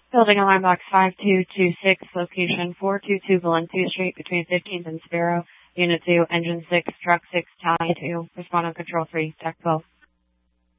Building alarm box 5226, location 422 Valencia Street between 15th and Sparrow. Unit 2, engine 6, truck 6, tie 2. Respond on control 3, TAC 12.